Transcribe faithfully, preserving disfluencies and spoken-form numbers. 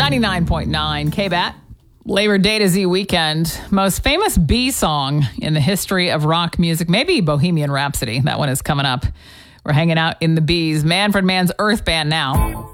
ninety-nine point nine K B A T. Labor Day to Z weekend. Most famous Bee song in the history of rock music. Maybe Bohemian Rhapsody. That one is coming up. We're hanging out in the Bees. Manfred Mann's Earth Band now.